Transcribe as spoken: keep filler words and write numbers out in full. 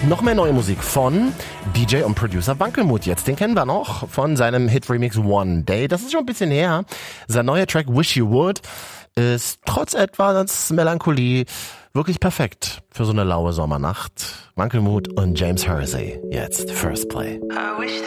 Noch mehr neue Musik von D J und Producer Wankelmut jetzt. Den kennen wir noch von seinem Hit-Remix One Day. Das ist schon ein bisschen her. Sein neuer Track Wish You Would ist trotz etwas Melancholie wirklich perfekt für so eine laue Sommernacht. Wankelmut und James Hersey. Jetzt First Play.